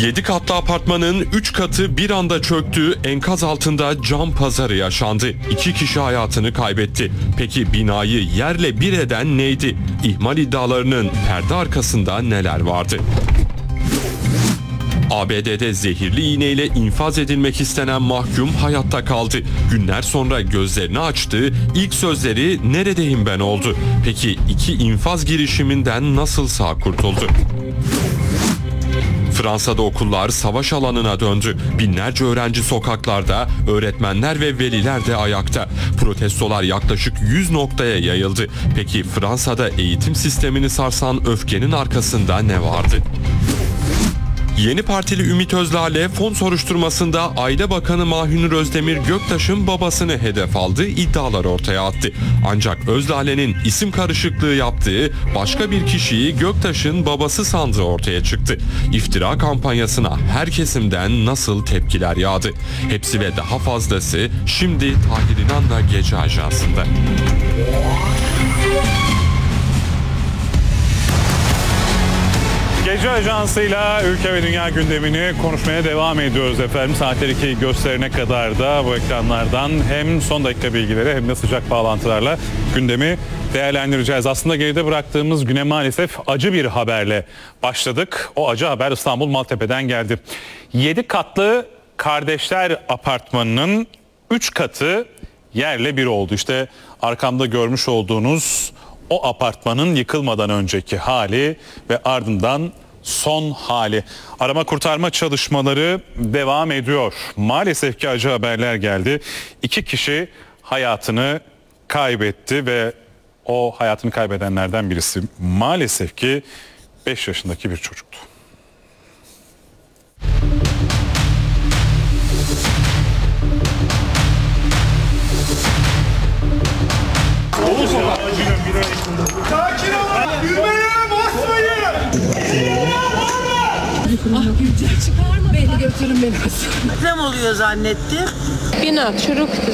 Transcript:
7 katlı apartmanın 3 katı bir anda çöktü, enkaz altında can pazarı yaşandı. 2 kişi hayatını kaybetti. Peki binayı yerle bir eden neydi? İhmal iddialarının perde arkasında neler vardı? ABD'de zehirli iğneyle infaz edilmek istenen mahkum hayatta kaldı. Günler sonra gözlerini açtı, ilk sözleri "neredeyim ben" oldu. Peki 2 infaz girişiminden nasıl sağ kurtuldu? Fransa'da okullar savaş alanına döndü. Binlerce öğrenci sokaklarda, öğretmenler ve veliler de ayakta. Protestolar yaklaşık 100 noktaya yayıldı. Peki Fransa'da eğitim sistemini sarsan öfkenin arkasında ne vardı? Yeni Partili Ümit Özdağ'le fon soruşturmasında Aile Bakanı Mahünür Özdemir Göktaş'ın babasını hedef aldı, iddialar ortaya attı. Ancak Özdağ'ın isim karışıklığı yaptığı başka bir kişiyi Göktaş'ın babası sandığı ortaya çıktı. İftira kampanyasına her kesimden nasıl tepkiler yağdı? Hepsi ve daha fazlası şimdi Tahir İnan'la Gece Ajansı'nda. Gece Ajansı'yla ülke ve dünya gündemini konuşmaya devam ediyoruz efendim. Saatler 2 gösterine kadar da bu ekranlardan hem son dakika bilgileri hem de sıcak bağlantılarla gündemi değerlendireceğiz. Aslında geride bıraktığımız güne maalesef acı bir haberle başladık. O acı haber İstanbul Maltepe'den geldi. 7 katlı Kardeşler Apartmanı'nın 3 katı yerle bir oldu. İşte arkamda görmüş olduğunuz o apartmanın yıkılmadan önceki hali ve ardından son hali. Arama kurtarma çalışmaları devam ediyor. Maalesef ki acı haberler geldi. 2 kişi hayatını kaybetti ve o hayatını kaybedenlerden birisi maalesef ki 5 yaşındaki bir çocuktu. Sakin olun. Yürümeyin, basmayın. Ah Gülcan çıkarma beni, götürün beni. Deprem oluyor zannettim. Bina çürüktü.